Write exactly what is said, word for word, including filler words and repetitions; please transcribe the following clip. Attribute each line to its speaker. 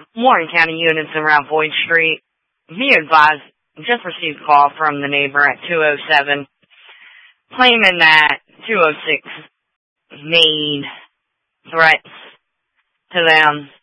Speaker 1: Warren County units around Boyd Street. Be advised, just received a call from the neighbor at two oh seven, claiming that two oh six made threats to them